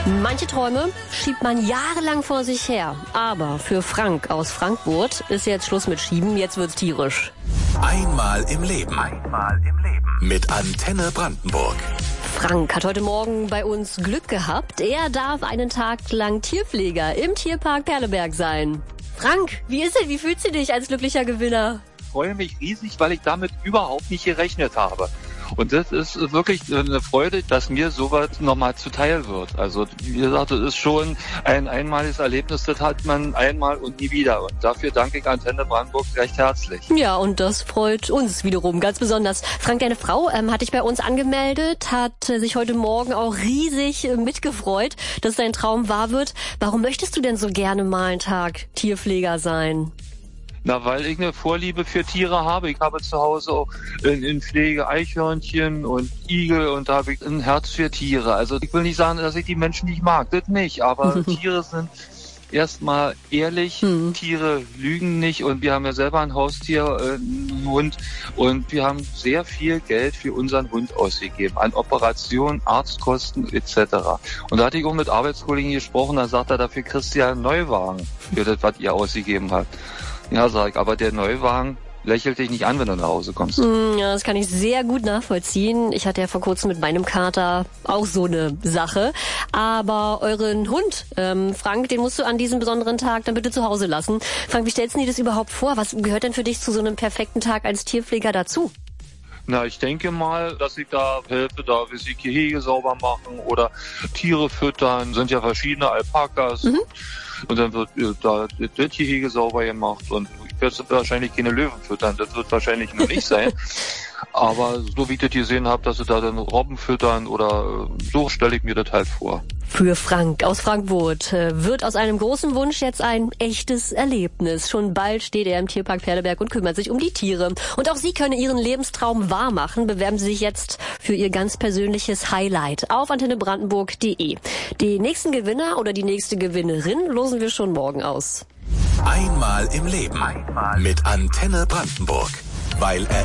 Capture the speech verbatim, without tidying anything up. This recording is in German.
Manche Träume schiebt man jahrelang vor sich her. Aber für Frank aus Frankfurt ist jetzt Schluss mit Schieben, jetzt wird's tierisch. Einmal im Leben. Einmal im Leben. Mit Antenne Brandenburg. Frank hat heute Morgen bei uns Glück gehabt. Er darf einen Tag lang Tierpfleger im Tierpark Perleberg sein. Frank, wie ist es? Wie fühlst du dich als glücklicher Gewinner? Ich freue mich riesig, weil ich damit überhaupt nicht gerechnet habe. Und das ist wirklich eine Freude, dass mir sowas nochmal zuteil wird. Also wie gesagt, das ist schon ein einmaliges Erlebnis, das hat man einmal und nie wieder. Und dafür danke ich Antenne Brandenburg recht herzlich. Ja, und das freut uns wiederum ganz besonders. Frank, deine Frau ähm, hat dich bei uns angemeldet, hat äh, sich heute Morgen auch riesig äh, mitgefreut, dass dein Traum wahr wird. Warum möchtest du denn so gerne mal einen Tag Tierpfleger sein? Na, weil ich eine Vorliebe für Tiere habe. Ich habe zu Hause auch in, in Pflege Eichhörnchen und Igel und da habe ich ein Herz für Tiere. Also ich will nicht sagen, dass ich die Menschen nicht mag, das nicht, aber Tiere sind erstmal ehrlich, mhm. Tiere lügen nicht und wir haben ja selber ein Haustier, äh, einen Hund und wir haben sehr viel Geld für unseren Hund ausgegeben, an Operationen, Arztkosten et cetera. Und da hatte ich auch mit Arbeitskollegen gesprochen, da sagt er, dafür kriegst du ja einen Neuwagen für das, was ihr ausgegeben habt. Ja, sag ich, aber der Neuwagen lächelt dich nicht an, wenn du nach Hause kommst. Ja, das kann ich sehr gut nachvollziehen. Ich hatte ja vor kurzem mit meinem Kater auch so eine Sache. Aber euren Hund, ähm, Frank, den musst du an diesem besonderen Tag dann bitte zu Hause lassen. Frank, wie stellst du dir das überhaupt vor? Was gehört denn für dich zu so einem perfekten Tag als Tierpfleger dazu? Na, ich denke mal, dass ich da helfe, da wir sie Gehege sauber machen oder Tiere füttern. Sind ja verschiedene Alpakas. Mhm. Und dann wird äh, da das Gehege sauber gemacht und ich werde wahrscheinlich keine Löwen füttern. Das wird wahrscheinlich nur nicht sein. Aber so wie ich das gesehen habe, dass sie da dann Robben füttern oder äh, so stelle ich mir das halt vor. Für Frank aus Frankfurt äh, wird aus einem großen Wunsch jetzt ein echtes Erlebnis. Schon bald steht er im Tierpark Perleberg und kümmert sich um die Tiere. Und auch Sie können Ihren Lebenstraum wahr machen. Bewerben Sie sich jetzt für Ihr ganz persönliches Highlight auf antenne brandenburg punkt de. Den nächsten Gewinner oder die nächste Gewinnerin losen wir schon morgen aus. Einmal im Leben mit Antenne Brandenburg. Weil er